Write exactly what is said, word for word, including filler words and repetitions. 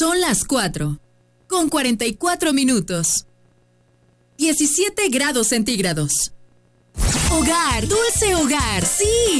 Son las cuatro, con cuarenta y cuatro minutos. diecisiete grados centígrados. Hogar, dulce hogar, sí.